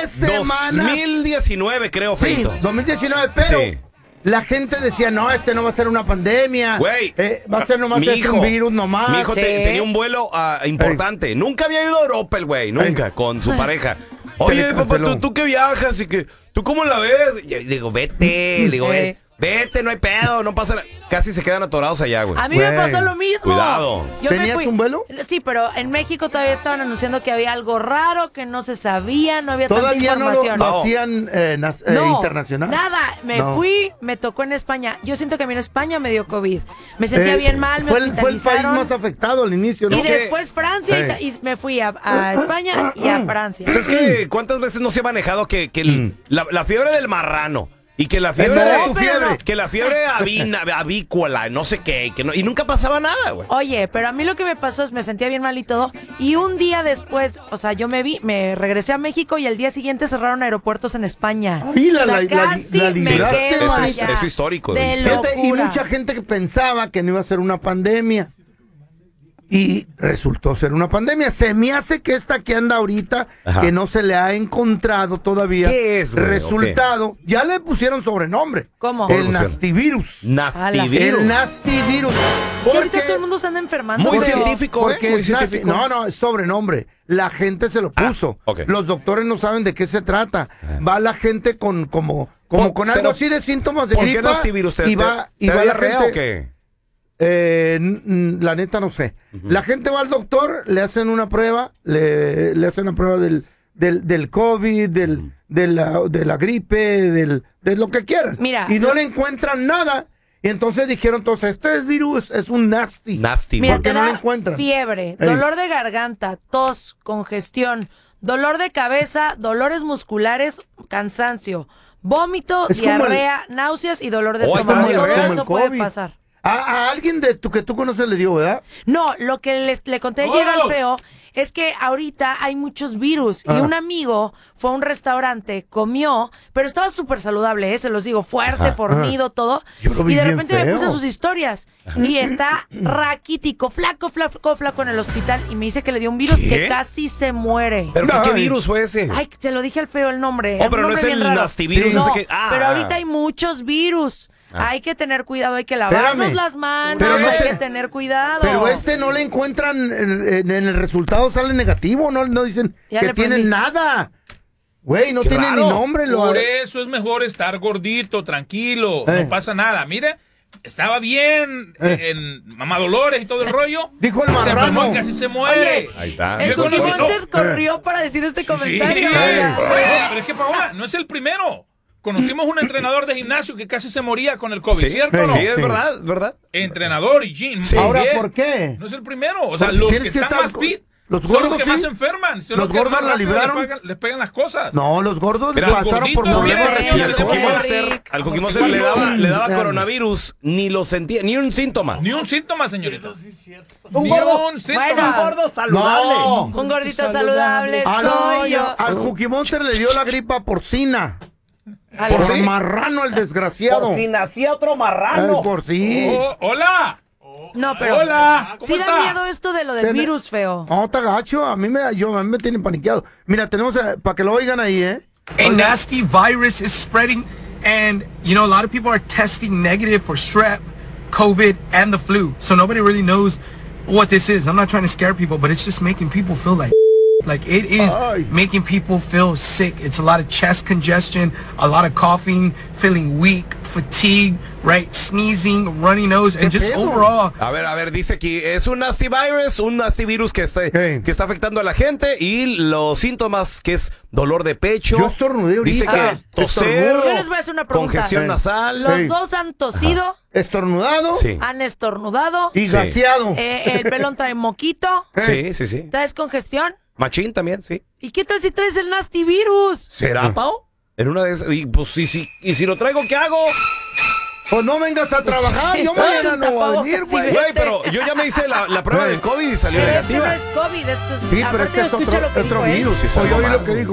3 semanas. 2019, creo, Sí, Feito. 2019, pero Sí. la gente decía, no, este no va a ser una pandemia. Güey, va a ser nomás un virus nomás. Mi hijo tenía un vuelo importante. Nunca había ido a Europa el güey, nunca, con su pareja. Oye, papá, tú que viajas y que... ¿Tú cómo la ves? Y digo, vete, vete, no hay pedo, no pasa nada. Casi se quedan atorados allá, güey. A mí me pasó lo mismo. Cuidado. ¿Tenías un vuelo? Sí, pero en México todavía estaban anunciando que había algo raro, que no se sabía, no había tanta Todavía información. no lo hacían internacional. Nada, fui, me tocó en España. Yo siento que a mí en España me dio COVID. Me sentía bien mal, me hospitalizaron. Fue el país más afectado al inicio, ¿no? Y después Francia, y me fui a España y a Francia. Pues es que, ¿cuántas veces no se ha manejado que la fiebre del marrano? Y que la fiebre, que la fiebre avícola, no sé qué, y nunca pasaba nada, güey. Oye, pero a mí lo que me pasó es me sentía bien mal y todo. Y un día después, o sea, yo me regresé a México y al día siguiente cerraron aeropuertos en España. Ay, casi me quedo allá. Eso histórico. Y mucha gente que pensaba que no iba a ser una pandemia. Y resultó ser una pandemia. Se me hace que esta que anda ahorita, que no se le ha encontrado todavía ¿qué es, güey? resultado. Ya le pusieron sobrenombre. ¿Cómo? El Nastivirus. El Nastivirus. Es que ahorita todo el mundo se anda enfermando. Muy científico, Muy científico. No, es sobrenombre. La gente se lo puso. Los doctores no saben de qué se trata. Va la gente con algo así de síntomas de gripa. ¿Por qué Nastivirus? ¿Te va la gente o qué? La neta no sé. La gente va al doctor, le hacen una prueba, le hacen una prueba del COVID, de la gripe, de lo que quieran. Mira, y no le encuentran nada. Y entonces dijeron, este es virus, es un nasty. Mira, porque no le encuentran. Fiebre, dolor de garganta, tos, congestión, dolor de cabeza, dolores musculares, cansancio, vómito, diarrea, náuseas y dolor de estómago. Todo eso puede pasar. A alguien que tú conoces le dio, ¿verdad? No, lo que le conté ayer al feo es que ahorita hay muchos virus. Y un amigo fue a un restaurante, comió, pero estaba súper saludable, se los digo, fuerte, fornido, todo. Y de repente me puse sus historias. Y está raquítico, flaco en el hospital. Y me dice que le dio un virus que casi se muere. ¿Pero qué virus fue ese? Ay, se lo dije al feo el nombre. Pero no es el Nastivirus. No, pero ahorita hay muchos virus. Hay que tener cuidado, hay que lavarnos las manos, hay que tener cuidado. Pero no le encuentran, en el resultado sale negativo, no dicen que tienen nada. Güey, no tiene ni nombre. Por eso es mejor estar gordito, tranquilo, no pasa nada. Mire, estaba bien en Mamá Dolores y todo el rollo. Dijo el marrano. Se casi se muere. Oye, ahí está. El Cookie Monster corrió para decir este comentario. Pero es que, Paola, no es el primero. Conocimos un entrenador de gimnasio que casi se moría con el COVID, ¿cierto? Sí, es verdad. Entrenador y gym. Sí. Ahora, ¿por qué? No es el primero. O sea, los que están más fit son los que más se enferman. Los gordos la libraron. Les pegan las cosas. No, los gordos pasaron por problemas. Al Cookie Monster le daba coronavirus, ni lo sentía, ni un síntoma. Ni un síntoma, señorita. Un gordo saludable. No. Un gordito saludable soy yo. Al Cookie Monster le dio la gripa porcina. Por marrano el desgraciado. Por si nacía otro marrano. Por sí. Hola. No, pero hola. Sí da miedo esto de lo del virus, feo. No, está gacho. A mí me tienen paniqueado. Mira, tenemos para que lo oigan ahí, A nasty virus is spreading, and you know a lot of people are testing negative for strep, COVID, and the flu. So nobody really knows what this is. I'm not trying to scare people, but it's just making people feel like it is making people feel sick. It's a lot of chest congestion, a lot of coughing, feeling weak, fatigue, right? Sneezing, runny nose, and just overall. A ver, dice aquí, es un nasty virus que está afectando a la gente, y los síntomas que es dolor de pecho. Yo estornudé ahorita. Dice que toser, yo les voy a hacer una pregunta. Congestión nasal. Los dos han tosido. Estornudado. Sí. Han estornudado. Y gaseado. El pelón trae moquito. Sí. ¿Traes congestión? Machín también, sí. ¿Y qué tal si traes el nasty virus? ¿Será, Pao? En una de esas. Y pues y si lo traigo, ¿qué hago? Pues no vengas a trabajar, yo mañana no voy a venir, güey. Güey, pero yo ya me hice la prueba del COVID y salió negativa. Pero no es COVID, esto es... Sí, pero es que es otro virus. Sí, oye lo que dijo.